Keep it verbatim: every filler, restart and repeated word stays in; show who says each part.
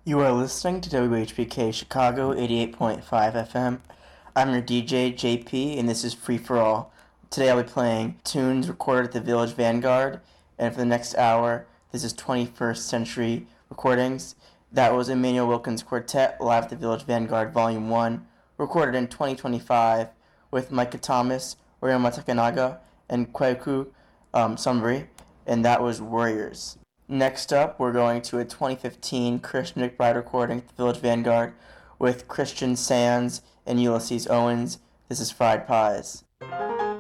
Speaker 1: You are listening to W H P K Chicago eighty-eight point five F M. I'm your D J, J P, and this is Free For All. Today I'll be playing tunes recorded at the Village Vanguard, and for the next hour, this is twenty-first Century Recordings. That was Emmanuel Wilkins Quartet, live at the Village Vanguard Volume one, recorded in twenty twenty-five with Micah Thomas, Ryoma Takanaga, and Kweku um, Sumbri, and that was Warriors. Next up, we're going to a twenty fifteen Christian McBride recording at the Village Vanguard with Christian Sands and Ulysses Owens. This is Fried Pies.